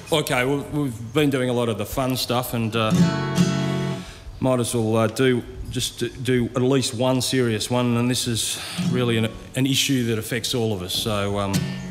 Okay, well, we've been doing a lot of the fun stuff, and might as well do at least one serious one, and this is really an issue that affects all of us. So